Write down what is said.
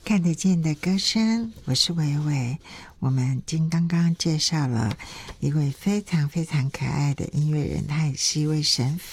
看得见的歌声，我是伟伟。我们刚刚介绍了一位非常非常可爱的音乐人，他也是一位神父。